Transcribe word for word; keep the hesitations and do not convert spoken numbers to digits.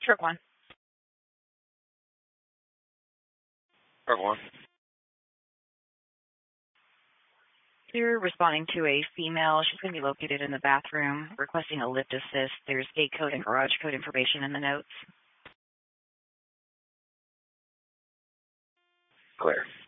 Truck one. Truck one. You're responding to a female. She's going to be located in the bathroom, requesting a lift assist. There's gate code and garage code information in the notes. Clear.